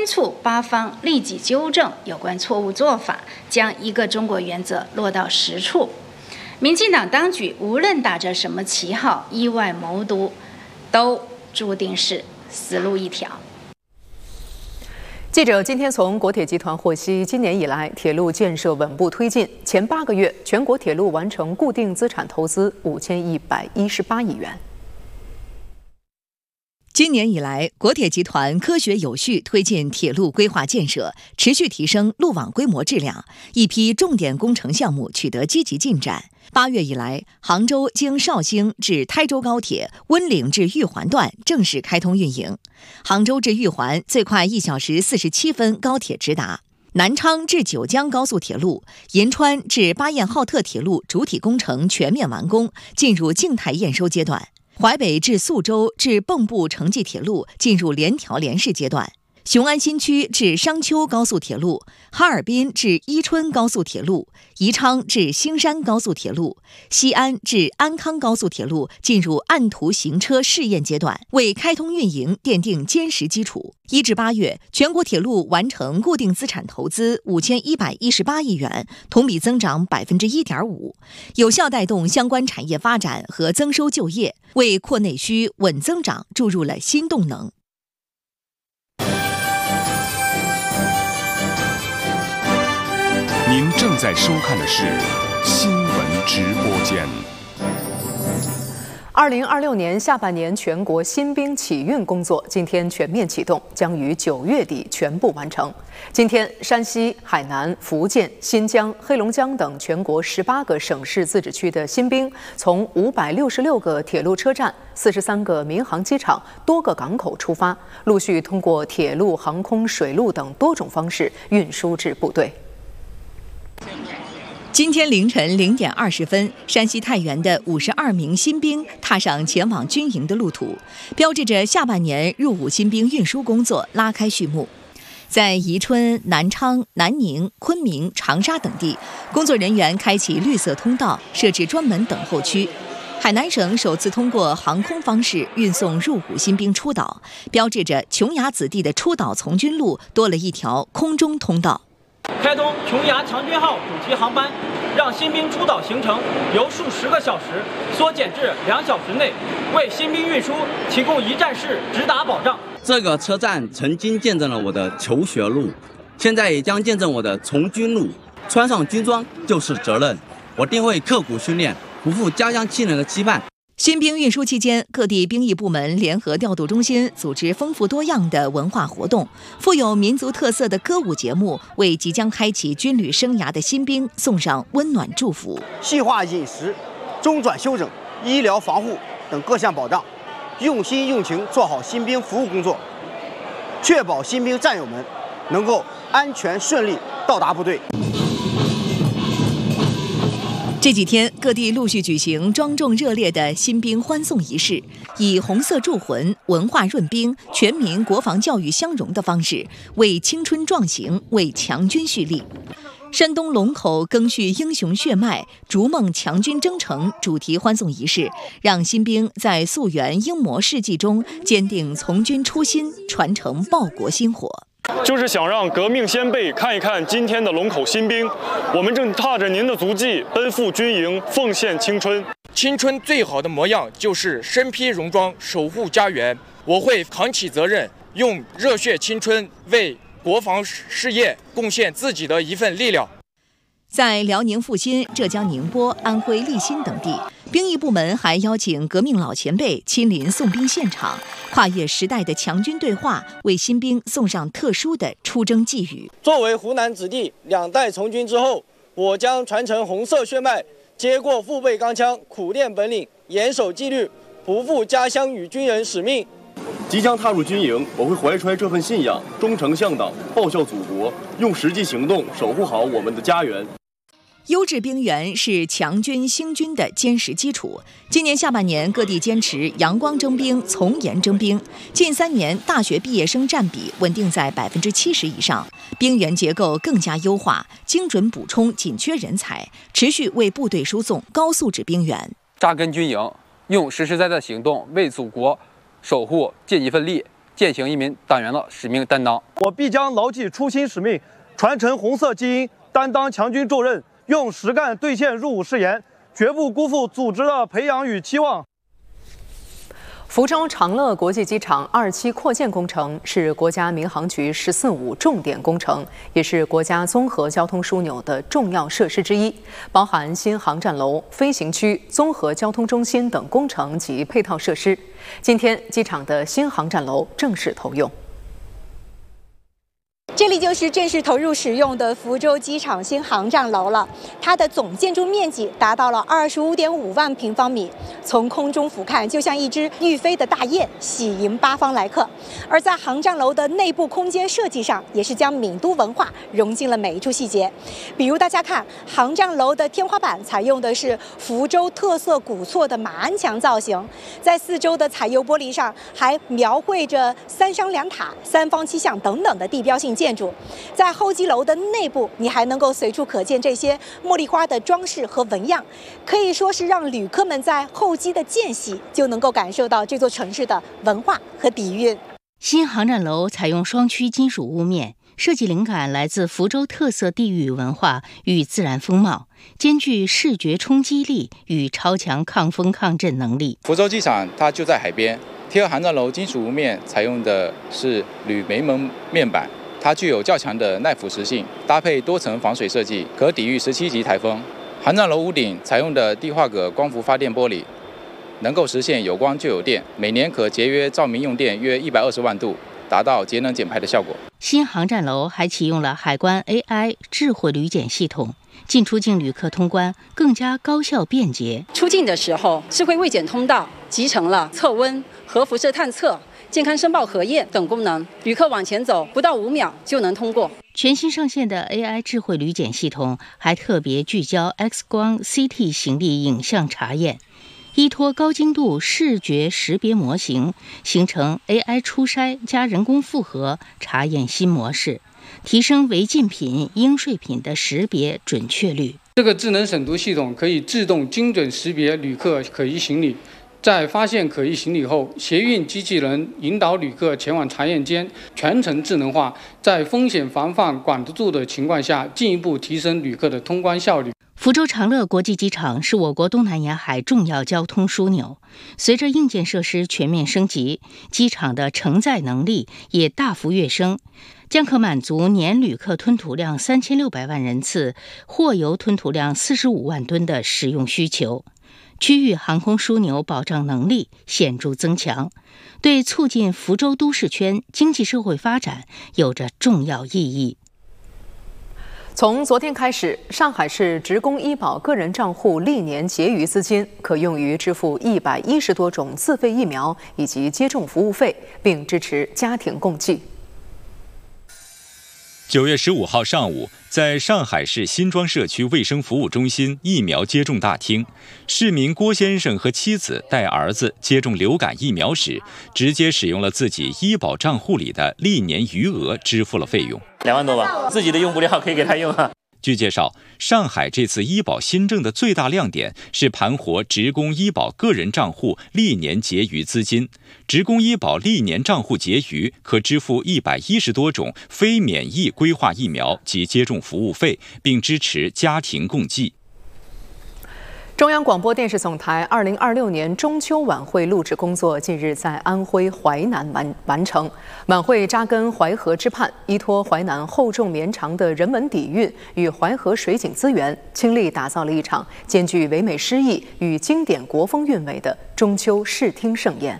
敦促巴方立即纠正有关错误做法，将一个中国原则落到实处。民进党当局无论打着什么旗号，意外谋独，都注定是死路一条。 记者今天从国铁集团获悉，今年以来铁路建设稳步推进，前8个月全国铁路完成固定资产投资5118亿元。 今年以来，国铁集团科学有序推进铁路规划建设，持续提升路网规模质量，一批重点工程项目取得积极进展。8月以来，杭州经绍兴至台州高铁温岭至玉环段正式开通运营，杭州至玉环最快1小时47分高铁直达。南昌至九江高速铁路、银川至巴彦浩特铁路主体工程全面完工，进入静态验收阶段。淮北至宿州至蚌埠城际铁路进入联调联试阶段，雄安新区至商丘高速铁路、哈尔滨至伊春高速铁路、宜昌至兴山高速铁路、西安至安康高速铁路进入按图行车试验阶段，为开通运营奠定坚实基础。1至8月，全国铁路完成固定资产投资5118亿元，同比增长1.5%，有效带动相关产业发展和增收就业，为扩内需、稳增长注入了新动能。 您正在收看的是新闻直播间。 2026年下半年全国新兵启运工作今天全面启动，将于9月底全部完成。今天，山西、海南、福建、新疆、黑龙江等全国18个省市自治区的新兵，从566个铁路车站、43个民航机场、多个港口出发，陆续通过铁路、航空、水路等多种方式运输至部队。 今天凌晨0点20分，山西太原的52名新兵踏上前往军营的路途，标志着下半年入伍新兵运输工作拉开序幕。在宜春、南昌、南宁、昆明、长沙等地，工作人员开启绿色通道，设置专门等候区。海南省首次通过航空方式运送入伍新兵出岛，标志着琼崖子弟的出岛从军路多了一条空中通道。 开通琼崖强军号主题航班，让新兵出岛行程由数10个小时缩减至2小时内，为新兵运输提供一站式直达保障。 这个车站曾经见证了我的求学路，现在也将见证我的从军路。穿上军装就是责任，我定会刻苦训练，不负家乡亲人的期盼。 新兵运输期间，各地兵役部门联合调度中心组织丰富多样的文化活动，富有民族特色的歌舞节目，为即将开启军旅生涯的新兵送上温暖祝福。 细化饮食、中转休整、医疗防护等各项保障，用心用情做好新兵服务工作，确保新兵战友们能够安全顺利到达部队。 这几天，各地陆续举行庄重热烈的新兵欢送仪式，以红色铸魂、文化润兵、全民国防教育相融的方式，为青春壮行、为强军蓄力。山东龙口赓续英雄血脉，逐梦强军征程主题欢送仪式，让新兵在溯源英模事迹中坚定从军初心，传承报国薪火。 就是想让革命先辈看一看今天的龙口新兵，我们正踏着您的足迹奔赴军营，奉献青春。 青春最好的模样就是身披戎装，守护家园。我会扛起责任，用热血青春为国防事业贡献自己的一份力量。 在辽宁阜新、浙江宁波、安徽利辛等地，兵役部门还邀请革命老前辈亲临送兵现场，跨越时代的强军对话，为新兵送上特殊的出征寄语。 作为湖南子弟，2代从军之后，我将传承红色血脉，接过父辈钢枪，苦练本领，严守纪律，不负家乡与军人使命。 即将踏入军营，我会怀揣这份信仰，忠诚向党，报效祖国，用实际行动守护好我们的家园。 优质兵员是强军兴军的坚实基础。今年下半年，各地坚持阳光征兵、从严征兵。近3年，大学毕业生占比稳定在70%以上，兵员结构更加优化，精准补充紧缺人才，持续为部队输送高素质兵员。 扎根军营，用实实在在的行动为祖国守护尽一份力， 践行一名党员的使命担当。 我必将牢记初心使命，传承红色基因，担当强军重任，用实干兑现入伍誓言，绝不辜负组织的培养与期望。 福州长乐国际机场2期扩建工程是国家民航局“14·5”重点工程，也是国家综合交通枢纽的重要设施之一，包含新航站楼、飞行区、综合交通中心等工程及配套设施。今天，机场的新航站楼正式投用。 这里就是正式投入使用的福州机场新航站楼了，它的总建筑面积达到了25.5万平方米，从空中俯瞰就像一只欲飞的大雁，喜迎八方来客。而在航站楼的内部空间设计上，也是将闽都文化融进了每一处细节。比如大家看，航站楼的天花板采用的是福州特色古厝的马鞍墙造型，在四周的彩油玻璃上还描绘着3商2塔、3坊7巷等等的地标性建筑。在候机楼的内部，你还能够随处可见这些茉莉花的装饰和纹样，可以说是让旅客们在候机的间隙就能够感受到这座城市的文化和底蕴。 新航站楼采用双区金属屋面，设计灵感来自福州特色地域文化与自然风貌，兼具视觉冲击力与超强抗风抗震能力。 福州机场它就在海边，贴合航站楼金属屋面采用的是铝煤门面板。它具有较强的耐腐蚀性，搭配多层防水设计，可抵御17级台风。航站楼屋顶采用的地化铬光伏发电玻璃，能够实现有光就有电，每年可节约照明用电约120万度，达到节能减排的效果。 新航站楼还启用了海关 AI 智慧旅检系统，进出境旅客通关更加高效便捷。 出境的时候，智慧卫检通道集成了测温、核辐射探测、健康申报核验等功能，旅客往前走不到5秒就能通过。 全新上线的 AI 智慧旅检系统还特别聚焦 X 光、CT 行李影像查验，依托高精度视觉识别模型，形成 AI 初筛加人工复核查验新模式，提升违禁品、应税品的识别准确率。 这个智能审读系统可以自动精准识别旅客可疑行李。在发现可疑行李后，协运机器人引导旅客前往查验间，全程智能化，在风险防范管得住的情况下，进一步提升旅客的通关效率。 福州长乐国际机场是我国东南沿海重要交通枢纽，随着硬件设施全面升级，机场的承载能力也大幅跃升，将可满足年旅客吞吐量3600万人次、货邮吞吐量45万吨的使用需求。区域航空枢纽保障能力显著增强，对促进福州都市圈经济社会发展有着重要意义。 从昨天开始，上海市职工医保个人账户历年结余资金可用于支付110多种自费疫苗以及接种服务费，并支持家庭共济。 9月15号上午，在上海市新庄社区卫生服务中心疫苗接种大厅，市民郭先生和妻子带儿子接种流感疫苗时，直接使用了自己医保账户里的历年余额支付了费用 ，2万多吧，自己的用不了，可以给他用啊。 据介绍，上海这次医保新政的最大亮点是盘活职工医保个人账户历年结余资金。职工医保历年账户结余可支付110多种非免疫规划疫苗及接种服务费，并支持家庭共济。 中央广播电视总台2026年中秋晚会录制工作近日在安徽淮南完成。晚会扎根淮河之畔，依托淮南厚重绵长的人文底蕴与淮河水景资源，倾力打造了一场兼具唯美诗意与经典国风韵味的中秋视听盛宴。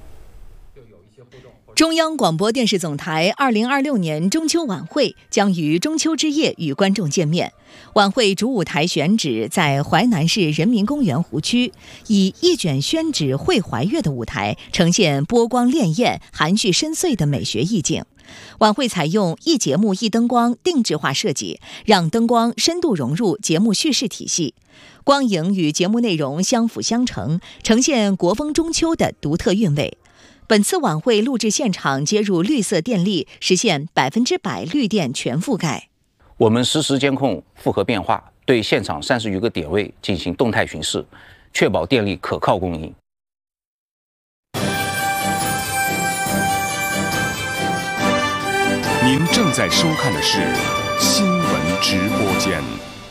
中央广播电视总台2026年中秋晚会将于中秋之夜与观众见面。晚会主舞台选址在淮南市人民公园湖区，以一卷宣纸绘怀乐的舞台，呈现波光潋滟、含蓄深邃的美学意境。晚会采用一节目一灯光定制化设计，让灯光深度融入节目叙事体系，光影与节目内容相辅相成，呈现国风中秋的独特韵味。本次晚会录制现场接入绿色电力，实现100%绿电全覆盖。 我们实时监控负荷变化，对现场30余个点位进行动态巡视，确保电力可靠供应。 您正在收看的是新闻直播间。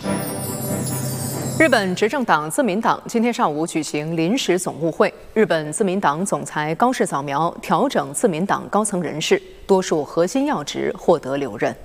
日本执政党自民党今天上午举行临时总务会，日本自民党总裁高市早苗调整自民党高层人事，多数核心要职获得留任。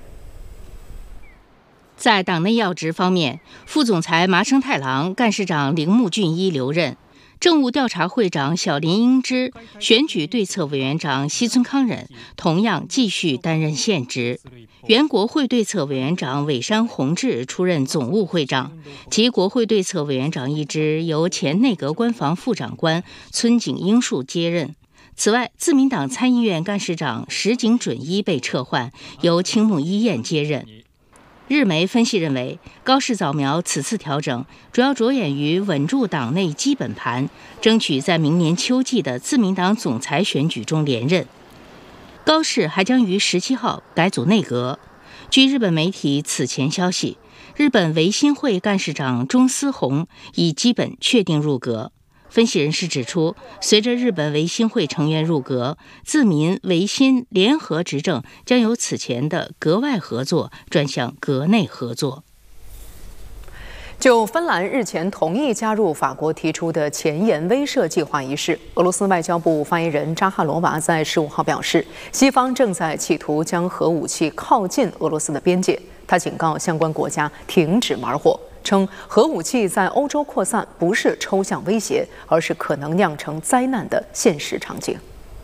在党内要职方面，副总裁麻生太郎、干事长铃木俊一留任，政务调查会长小林英之、选举对策委员长西村康稔同样继续担任现职。原国会对策委员长尾山弘志出任总务会长，其国会对策委员长一职由前内阁官房副长官村井英树接任。此外，自民党参议院干事长石井准一被撤换，由青木一彦接任。日媒分析认为，高市早苗此次调整主要着眼于稳住党内基本盘，争取在明年秋季的自民党总裁选举中连任。高市还将于17号改组内阁。据日本媒体此前消息，日本维新会干事长中司宏已基本确定入阁。分析人士指出，随着日本维新会成员入阁，自民维新联合执政将由此前的阁外合作转向阁内合作。 就芬兰日前同意加入法国提出的前沿威慑计划一事，俄罗斯外交部发言人扎哈罗娃在15号表示，西方正在企图将核武器靠近俄罗斯的边界。他警告相关国家停止玩火，称核武器在欧洲扩散不是抽象威胁，而是可能酿成灾难的现实场景。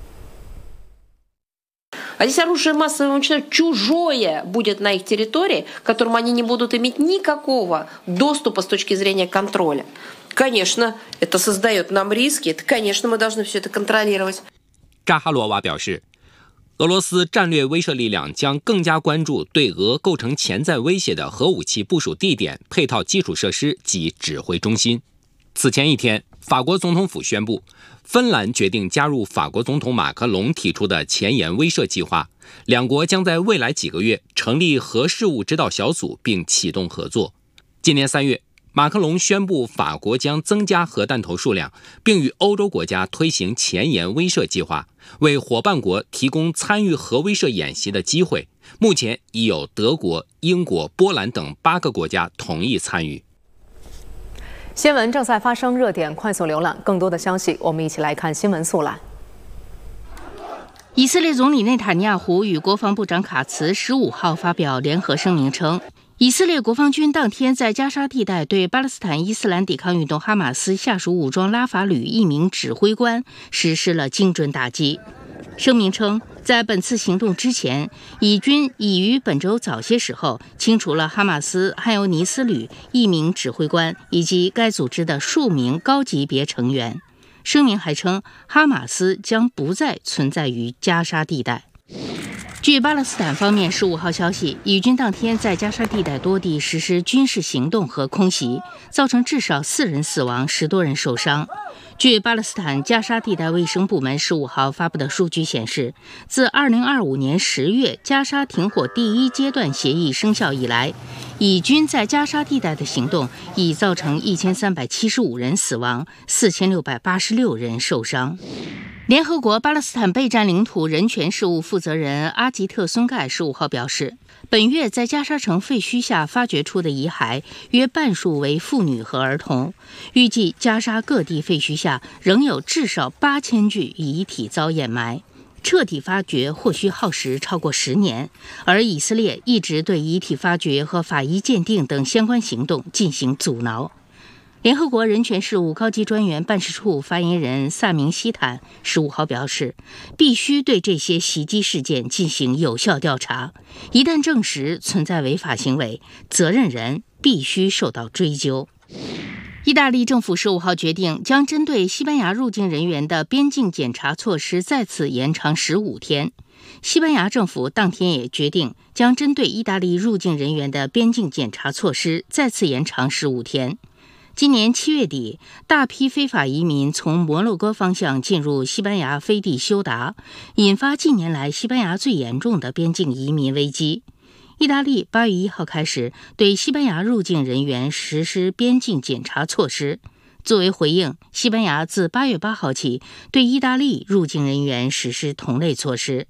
А здесь оружие массового уничтожения чужое будет на их территории, к которому они не будут иметь никакого доступа с точки зрения контроля. Конечно, это создает нам риски, это, конечно, мы должны все это контролировать. 扎哈罗娃表示，俄罗斯战略威慑力量将更加关注对俄构成潜在威胁的核武器部署地点、配套基础设施及指挥中心。此前一天，法国总统府宣布，芬兰决定加入法国总统马克龙提出的前沿威慑计划，两国将在未来几个月成立核事务指导小组并启动合作。今年3月，马克龙宣布法国将增加核弹头数量，并与欧洲国家推行前沿威慑计划，为伙伴国提供参与核威慑演习的机会。目前已有德国、英国、波兰等8个国家同意参与。 新闻正在发生，热点快速浏览。更多的消息，我们一起来看新闻速览。 以色列总理内塔尼亚胡与国防部长卡茨15号发表联合声明称，以色列国防军当天在加沙地带对巴勒斯坦伊斯兰抵抗运动哈马斯下属武装拉法旅一名指挥官实施了精准打击。声明称，在本次行动之前，以军已于本周早些时候清除了哈马斯汉尤尼斯旅一名指挥官以及该组织的数名高级别成员。声明还称，哈马斯将不再存在于加沙地带。据巴勒斯坦方面15号消息，以军当天在加沙地带多地实施军事行动和空袭，造成至少4人死亡，10多人受伤。据巴勒斯坦加沙地带卫生部门15号发布的数据显示，自2025年10月加沙停火第1阶段协议生效以来，以军在加沙地带的行动已造成1375人死亡，4686人受伤。联合国巴勒斯坦被占领土人权事务负责人阿吉特松盖15号表示，本月在加沙城废墟下发掘出的遗骸约半数为妇女和儿童，预计加沙各地废墟下仍有至少8000具遗体遭掩埋，彻底发掘或需耗时超过10年，而以色列一直对遗体发掘和法医鉴定等相关行动进行阻挠。联合国人权事务高级专员办事处发言人萨明希坦15号表示，必须对这些袭击事件进行有效调查，一旦证实存在违法行为，责任人必须受到追究。意大利政府15号决定将针对西班牙入境人员的边境检查措施再次延长15天。西班牙政府当天也决定将针对意大利入境人员的边境检查措施再次延长15天。今年7月底，大批非法移民从摩洛哥方向进入西班牙飞地休达，引发近年来西班牙最严重的边境移民危机。意大利8月1号开始对西班牙入境人员实施边境检查措施。作为回应，西班牙自8月8号起对意大利入境人员实施同类措施。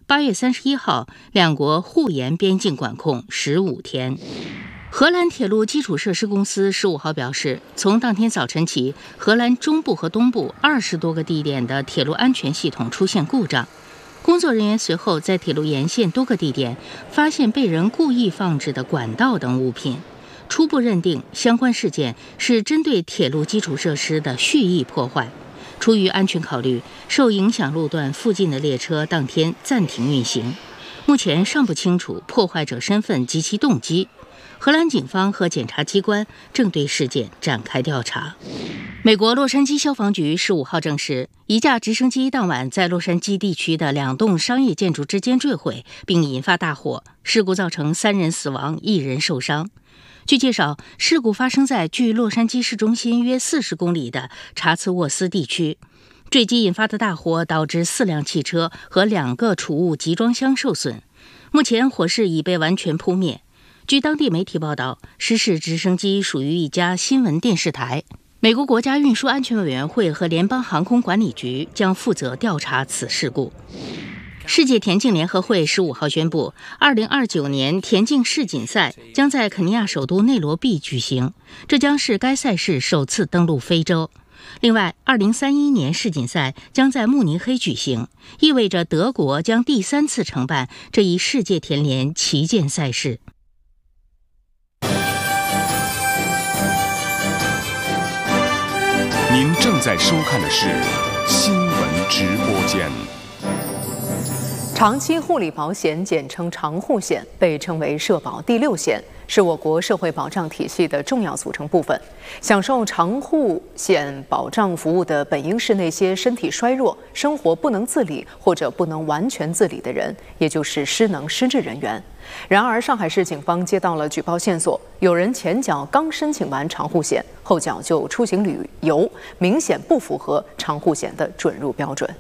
8月31号，两国互延边境管控15天。荷兰铁路基础设施公司15号表示，从当天早晨起，荷兰中部和东部20多个地点的铁路安全系统出现故障。工作人员随后在铁路沿线多个地点发现被人故意放置的管道等物品，初步认定相关事件是针对铁路基础设施的蓄意破坏。出于安全考虑，受影响路段附近的列车当天暂停运行。目前尚不清楚破坏者身份及其动机。荷兰警方和检察机关正对事件展开调查。美国洛杉矶消防局15号证实，一架直升机当晚在洛杉矶地区的2栋商业建筑之间坠毁，并引发大火，事故造成3人死亡，1人受伤。据介绍，事故发生在距洛杉矶市中心约40公里的查茨沃斯地区。坠机引发的大火导致4辆汽车和2个储物集装箱受损，目前火势已被完全扑灭。据当地媒体报道，失事直升机属于一家新闻电视台。美国国家运输安全委员会和联邦航空管理局将负责调查此事故。世界田径联合会15号宣布，2029年田径世锦赛将在肯尼亚首都内罗毕举行，这将是该赛事首次登陆非洲。另外，2031年世锦赛将在慕尼黑举行，意味着德国将第3次承办这一世界田联旗舰赛事。 您正在收看的是新闻直播间。 长期护理保险简称长护险，被称为社保第6险，是我国社会保障体系的重要组成部分。享受长护险保障服务的本应是那些身体衰弱、生活不能自理或者不能完全自理的人，也就是失能失智人员。然而，上海市警方接到了举报线索，有人前脚刚申请完长护险，后脚就出行旅游，明显不符合长护险的准入标准。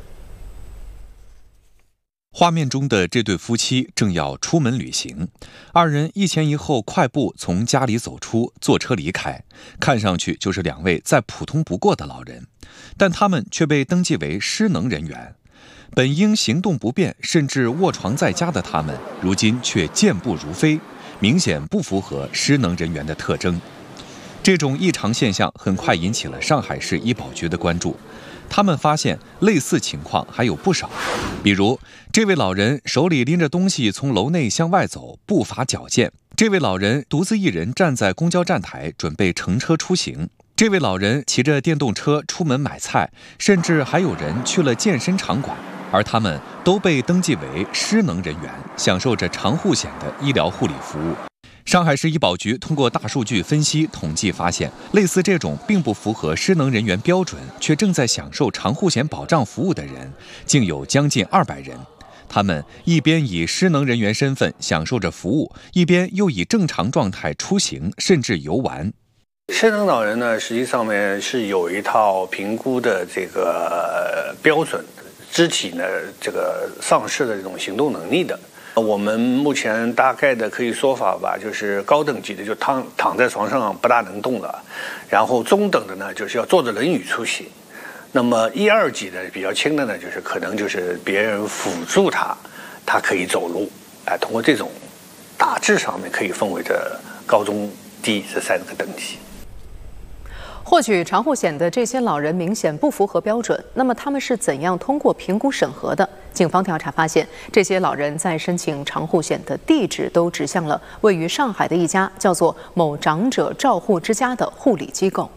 画面中的这对夫妻正要出门旅行，二人一前一后快步从家里走出，坐车离开，看上去就是2位再普通不过的老人，但他们却被登记为失能人员。本应行动不便甚至卧床在家的他们，如今却健步如飞，明显不符合失能人员的特征。这种异常现象很快引起了上海市医保局的关注。他们发现类似情况还有不少，比如这位老人手里拎着东西从楼内向外走，步伐矫健；这位老人独自一人站在公交站台准备乘车出行；这位老人骑着电动车出门买菜，甚至还有人去了健身场馆，而他们都被登记为失能人员，享受着长护险的医疗护理服务。上海市医保局通过大数据分析统计发现，类似这种并不符合失能人员标准却正在享受长护险保障服务的人，竟有将近200人。他们一边以失能人员身份享受着服务，一边又以正常状态出行甚至游玩。 失能老人呢，实际上面是有一套评估的这个标准，肢体呢这个丧失的这种行动能力的。我们目前大概的可以说法吧，就是高等级的就躺在床上不大能动了，然后中等的呢就是要坐着轮椅出行，那么1、2级的比较轻的呢，就是可能就是别人辅助他可以走路，通过这种大致上面可以分为这高中低这3个等级。 获取长护险的这些老人明显不符合标准，那么他们是怎样通过评估审核的？警方调查发现，这些老人在申请长护险的地址都指向了位于上海的一家叫做某长者照护之家的护理机构。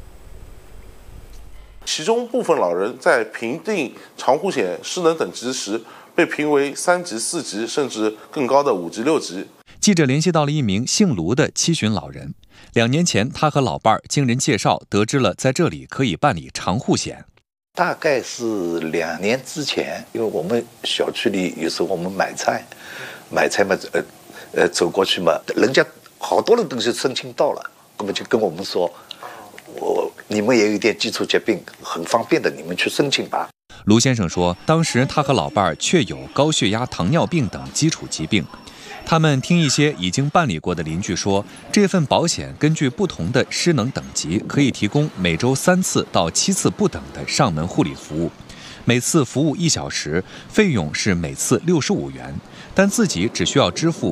其中部分老人在评定长护险失能等级时，被评为3级、4级，甚至更高的5级、6级。 记者联系到了一名姓卢的70旬老人，2年前他和老伴儿经人介绍得知了在这里可以办理长护险。 大概是2年之前，因为我们小区里有时候我们买菜嘛，走过去嘛，人家好多人东西申请到了，那么就跟我们说，你们也有一点基础疾病，很方便的，你们去申请吧。 卢先生说，当时他和老伴儿确有高血压、糖尿病等基础疾病。他们听一些已经办理过的邻居说，这份保险根据不同的失能等级，可以提供每周3次到7次不等的上门护理服务。 每次服务1小时，费用是每次65元，但自己只需要支付